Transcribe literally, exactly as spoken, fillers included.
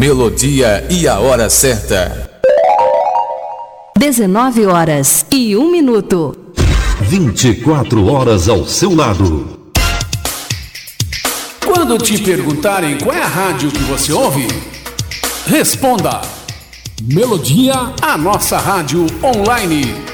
melodia e a hora certa. dezenove horas e um minuto. vinte e quatro horas ao seu lado. Quando te perguntarem qual é a rádio que você ouve, responda: Melodia, a nossa rádio online.